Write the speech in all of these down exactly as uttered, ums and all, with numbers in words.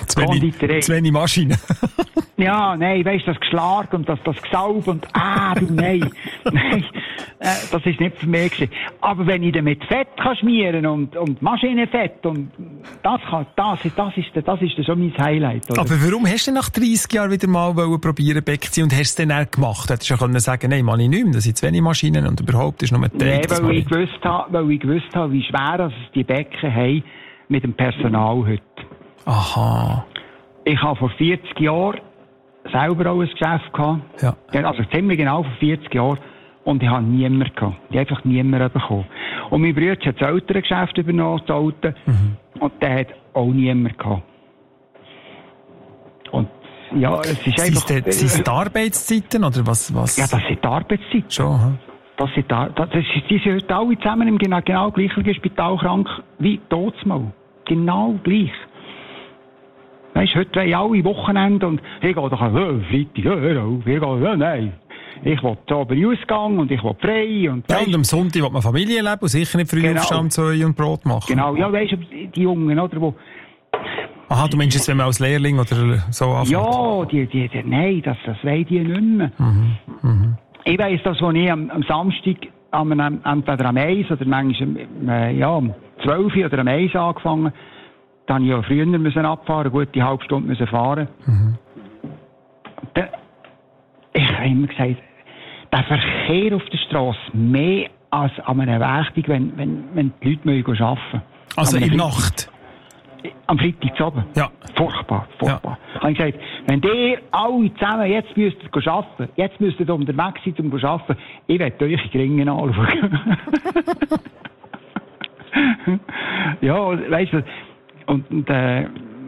Zu wenig, zu wenig Maschinen. Ja, nein, weisst du, das Geschlag und das, das Gesaub und, ah, du, nein. Nein, äh, das ist nicht für mich gewesen. Aber wenn ich dann mit Fett kann schmieren und, und Maschinenfett und das kann, das ist, das ist, das ist schon mein Highlight, oder? Aber warum hast du denn nach dreissig Jahren wieder mal probieren, Bäckchen und hast es dann auch gemacht? Hättest du ja können sagen, nein, mach ich nicht mehr, das sind zu wenig Maschinen und überhaupt ist nur ein Teig. Nein, weil ich gewusst habe, weil ich gewusst habe, wie schwer es die Bäcken haben mit dem Personal heute. Aha. Ich habe vor vierzig Jahren selber auch ein Geschäft gehabt. Ja. Also ziemlich genau vor vierzig Jahren. Und ich habe niemanden gehabt. Ich habe einfach niemanden bekommen. Und mein Bruder hat das ältere Geschäft übernommen, das alte. Mhm. Und der hat auch niemanden gehabt. Und ja, es ist einfach... Sind es die, die Arbeitszeiten oder was, was? Ja, das sind die Arbeitszeiten. Schon, aha. Das sind, das, das ist, die sind heute alle zusammen im genau, genau gleichen Spital krank wie Todsmal. Genau gleich. Weisst, heute wollen alle Wochenende und ich gehe doch an oh, Freitag, hör auf, ich gehe, oh, nein. Ich will aber Ausgang und ich will frei. Und, ja, und am Sonntag will man Familie leben und sicher nicht früh genau. aufstehen, Zeug und Brot machen. Genau, ja, weisst du, die Jungen, oder, wo... Aha, du meinst jetzt, wenn man als Lehrling oder so anfängt? Ja, die, die, die, nein, das, das wollen die nicht mehr. Mhm. Mhm. Ich weiss, dass, als ich am, am Samstag, am, entweder am eins oder manchmal, äh, ja, um zwölf oder am eins angefangen, dann ja früher müssen abfahren, gut die halbe Stunde müssen fahren. Mhm. Da, ich habe immer gesagt, der Verkehr auf der Straße mehr als an einer Wächtung, wenn, wenn, wenn die Leute mögen arbeiten. Also in der Nacht? Am Freitag zu oben. Ja. Furchtbar, furchtbar. Ja. Habe ich gesagt, wenn ihr alle zusammen jetzt müsstet arbeiten, jetzt müsstet ihr unterwegs sein, um zu arbeiten, ich werde euch Gringen anschauen. Ja, weißt du, und, und äh,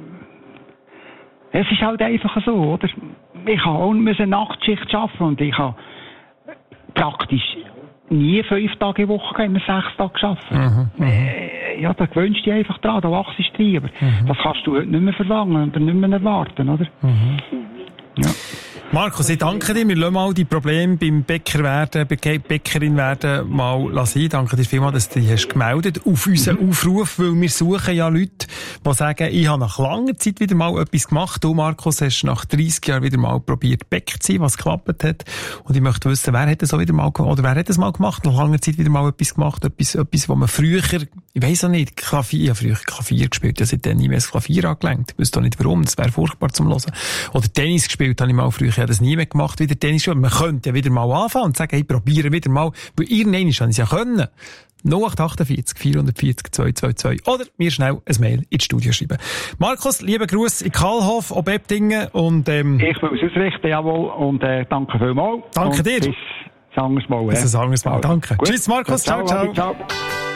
es ist halt einfach so, oder? Ich habe auch eine Nachtschicht arbeiten und ich habe praktisch nie fünf Tage in der Woche, immer sechs Tage gearbeitet. Mhm, äh, ja, da gewöhnst du dich einfach dran, da wachst du rein, aber mhm. das kannst du heute nicht mehr verlangen oder nicht mehr erwarten, oder? Mhm. Ja. Markus, ich danke dir. Wir lassen mal die Probleme beim Bäcker werden, Bäckerin werden mal lassen. Danke dir vielmals, dass du dich hast gemeldet auf unseren mhm. Aufruf, weil wir suchen ja Leute, die sagen, ich habe nach langer Zeit wieder mal etwas gemacht. Du, Markus, hast nach dreissig Jahren wieder mal probiert, Bäcker zu sein, was geklappt hat. Und ich möchte wissen, wer hat das auch wieder mal gemacht, oder wer hat das mal gemacht, nach langer Zeit wieder mal etwas gemacht, etwas, etwas, was man früher, ich weiss auch nicht, Klavier, ich habe früher Klavier gespielt, ich habe seitdem nie mehr das Klavier angelenkt. Ich weiss doch nicht warum, das wäre furchtbar zum Hören. Oder Tennis gespielt habe ich mal früher. Ich habe das nie mehr gemacht wie der Tennis. Man könnte ja wieder mal anfangen und sagen, hey, probiere wieder mal. Weil irgendwann habe ich es ja können. null acht acht vier vier vier vier zwei zwei zwei. Oder mir schnell ein Mail ins Studio schreiben. Markus, lieben Gruß in Kalhof, ob Ebdingen. Und, ähm, ich will es ausrichten, jawohl. Und äh, danke vielmals. Danke und dir. Bis ein anderes Mal. Bis ein anderes Mal. Danke. Gut. Tschüss, Markus. Ciao, ciao. ciao. ciao.